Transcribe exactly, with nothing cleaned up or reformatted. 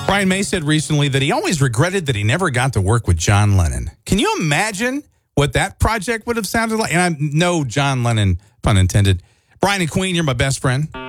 Brian May said recently that he always regretted that he never got to work with John Lennon. Can you imagine what that project would have sounded like? And I know John Lennon, pun intended. Brian and Queen, you're my best friend.